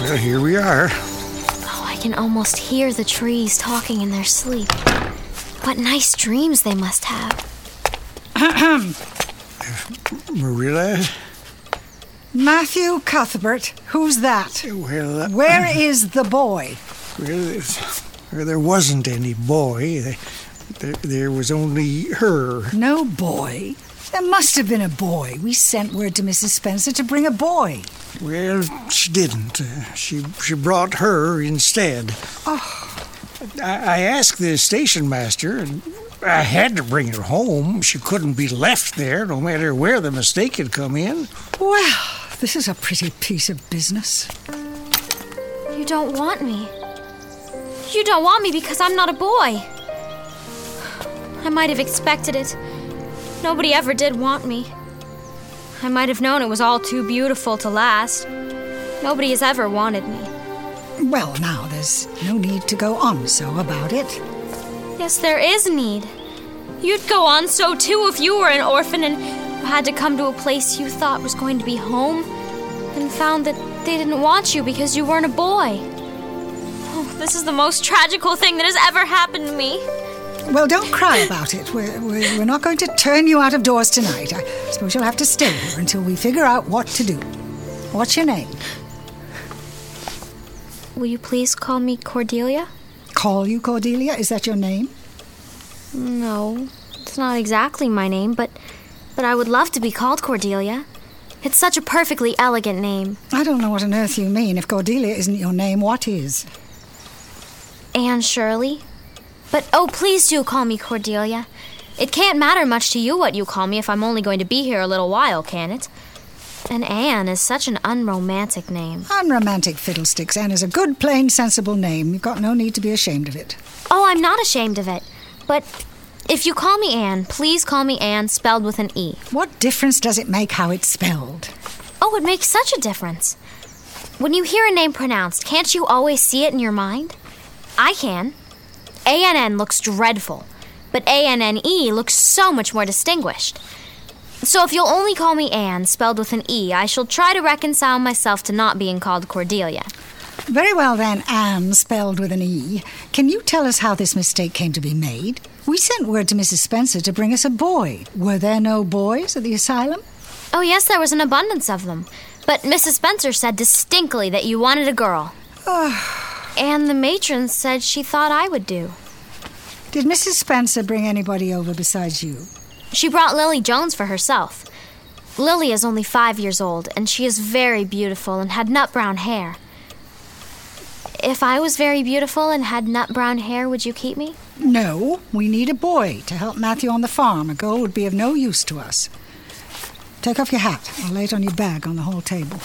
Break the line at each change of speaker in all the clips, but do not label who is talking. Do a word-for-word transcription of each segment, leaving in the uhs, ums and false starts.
Well, here we are.
Oh, I can almost hear the trees talking in their sleep. What nice dreams they must have.
Marilla?
Matthew Cuthbert, who's that?
Well, uh,
Where is the boy?
Well, well, there wasn't any boy. There, there was only her.
No boy? There must have been a boy. We sent word to Missus Spencer to bring a boy.
Well, she didn't. Uh, she she brought her instead.
Oh.
I, I asked the station master, and I had to bring her home. She couldn't be left there, no matter where the mistake had come in.
Well, this is a pretty piece of business.
You don't want me. You don't want me because I'm not a boy. I might have expected it. Nobody ever did want me. I might have known it was all too beautiful to last. Nobody has ever wanted me.
Well, now, there's no need to go on so about it.
Yes, there is need. You'd go on so too if you were an orphan and had to come to a place you thought was going to be home and found that they didn't want you because you weren't a boy. Oh, this is the most tragical thing that has ever happened to me.
Well, don't cry about it. We're, we're, we're not going to turn you out of doors tonight. I suppose you'll have to stay here until we figure out what to do. What's your name?
Will you please call me Cordelia?
Call you Cordelia? Is that your name?
No, it's not exactly my name, but, but I would love to be called Cordelia. It's such a perfectly elegant name.
I don't know what on earth you mean. If Cordelia isn't your name, what is?
Anne Shirley. But oh, please do call me Cordelia. It can't matter much to you what you call me if I'm only going to be here a little while, can it? And Anne is such an unromantic name.
Unromantic fiddlesticks. Anne is a good, plain, sensible name. You've got no need to be ashamed of it.
Oh, I'm not ashamed of it. But if you call me Anne, please call me Anne spelled with an E.
What difference does it make how it's spelled?
Oh, it makes such a difference. When you hear a name pronounced, can't you always see it in your mind? I can. A N N looks dreadful, but A N N E looks so much more distinguished. So if you'll only call me Anne, spelled with an E, I shall try to reconcile myself to not being called Cordelia.
Very well then, Anne, spelled with an E. Can you tell us how this mistake came to be made? We sent word to Missus Spencer to bring us a boy. Were there no boys at the asylum?
Oh, yes, there was an abundance of them. But Missus Spencer said distinctly that you wanted a girl. And the matron said she thought I would do.
Did Missus Spencer bring anybody over besides you?
She brought Lily Jones for herself. Lily is only five years old, and she is very beautiful and had nut brown hair. If I was very beautiful and had nut brown hair, would you keep me?
No, we need a boy to help Matthew on the farm. A girl would be of no use to us. Take off your hat. I'll lay it on your bag on the hall table.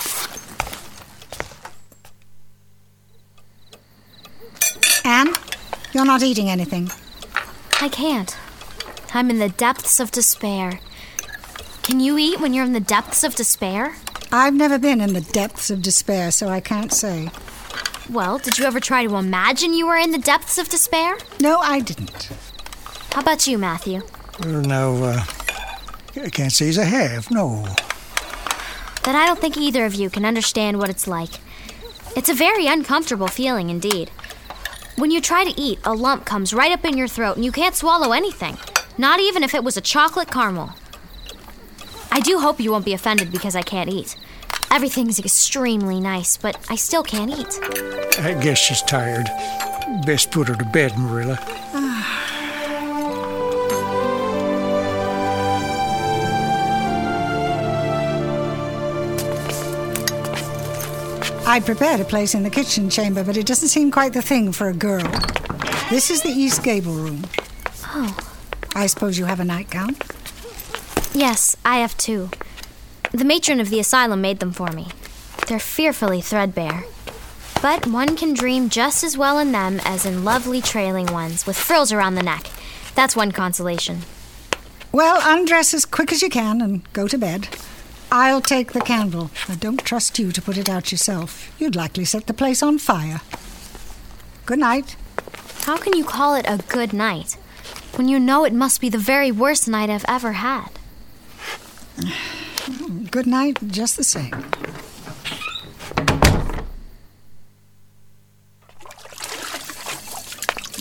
Anne, you're not eating anything.
I can't. I'm in the depths of despair. Can you eat when you're in the depths of despair?
I've never been in the depths of despair, so I can't say.
Well, did you ever try to imagine you were in the depths of despair?
No, I didn't.
How about you, Matthew?
Well, now, uh, I can't say as I have, no.
Then I don't think either of you can understand what it's like. It's a very uncomfortable feeling indeed. When you try to eat, a lump comes right up in your throat and you can't swallow anything. Not even if it was a chocolate caramel. I do hope you won't be offended because I can't eat. Everything's extremely nice, but I still can't eat.
I guess she's tired. Best put her to bed, Marilla.
I'd prepared a place in the kitchen chamber, but it doesn't seem quite the thing for a girl. This is the East Gable room.
Oh.
I suppose you have a nightgown?
Yes, I have two. The matron of the asylum made them for me. They're fearfully threadbare. But one can dream just as well in them as in lovely trailing ones with frills around the neck. That's one consolation.
Well, undress as quick as you can and go to bed. I'll take the candle. I don't trust you to put it out yourself. You'd likely set the place on fire. Good night.
How can you call it a good night when you know it must be the very worst night I've ever had?
Good night, just the same.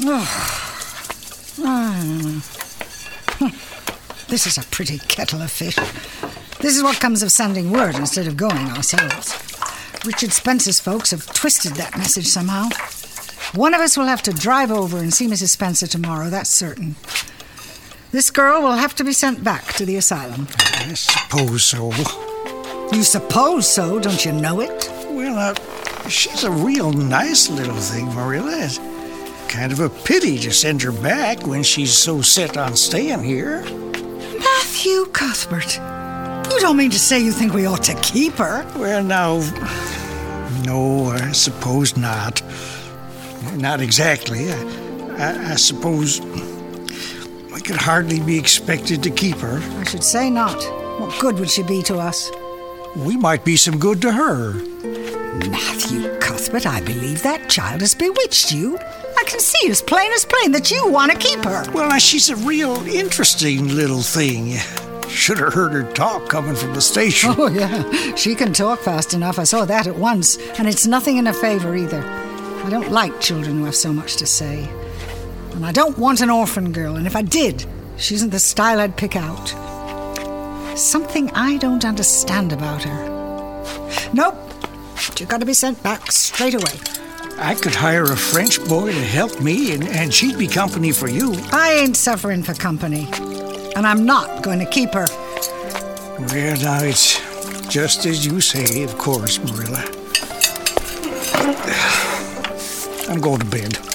Oh. Oh. This is a pretty kettle of fish. This is what comes of sending word instead of going ourselves. Richard Spencer's folks have twisted that message somehow. One of us will have to drive over and see Missus Spencer tomorrow, that's certain. This girl will have to be sent back to the asylum.
I suppose so.
You suppose so, don't you know it?
Well, uh, she's a real nice little thing, Marilla. It's kind of a pity to send her back when she's so set on staying here.
Matthew Cuthbert, you don't mean to say you think we ought to keep her?
Well, now, no, I suppose not. Not exactly. I, I, I suppose we could hardly be expected to keep her.
I should say not. What good would she be to us?
We might be some good to her.
Matthew Cuthbert, I believe that child has bewitched you. I can see as plain as plain that you want to keep her.
Well, now, she's a real interesting little thing. Should have heard her talk coming from the station.
Oh, yeah. She can talk fast enough. I saw that at once. And it's nothing in her favor either. I don't like children who have so much to say. And I don't want an orphan girl. And if I did, she isn't the style I'd pick out. Something I don't understand about her. Nope. You've got to be sent back straight away.
I could hire a French boy to help me, and, and she'd be company for you.
I ain't suffering for company. And I'm not going to keep her.
Well, now, it's just as you say, of course, Marilla. I'm going to bed.